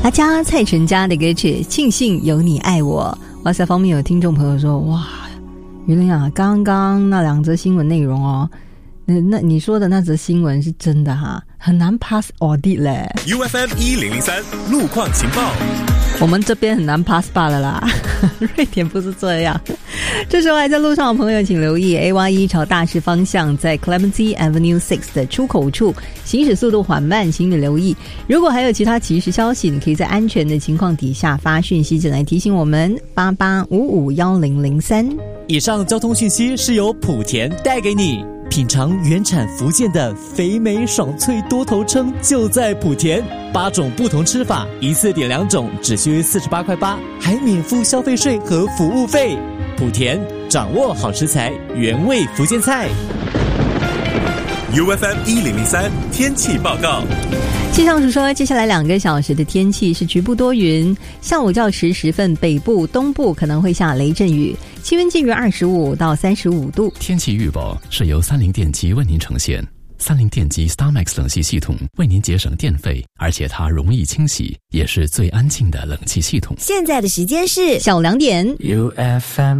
阿佳蔡淳佳的歌曲《庆幸有你爱我》。哇塞，方面有听众朋友说，哇，于玲啊，刚刚那2则新闻内容哦，那你说的那则新闻是真的哈，很难 pass audit 嘞。 UFM 1003路况情报， 我们这边很难 pass 罢了啦，瑞典不是这样。这时候还在路上的朋友请留意 AY1 朝大市方向在 Clementi Avenue 6的出口处行驶速度缓慢，请你留意。如果还有其他即时消息，你可以在安全的情况底下发讯息进来提醒我们88551003。 以上交通讯息是由莆田带给你。品尝原产福建的肥美爽脆多头称就在莆田，8种不同吃法，一次点2种只需48块8，还免付消费税和服务费。莆田掌握好食材，原味福建菜。 UFM 1003天气报告。 气象署说，接下来2个小时的天气是局部多云，下午较迟时分北部、东部可能会下雷阵雨，气温介于25到35度。 天气预报是由30电机为您呈现。30电机 StarMax 冷气系统为您节省电费，而且它容易清洗，也是最安静的冷气系统。 现在的时间是下午2点。 UFM